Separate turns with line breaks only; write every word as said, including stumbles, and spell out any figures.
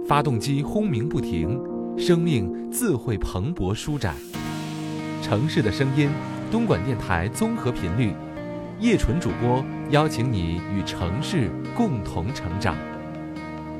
发动机轰鸣不停，生命自会蓬勃舒展。城市的声音，东莞电台综合频率，叶纯主播邀请你与城市共同成长。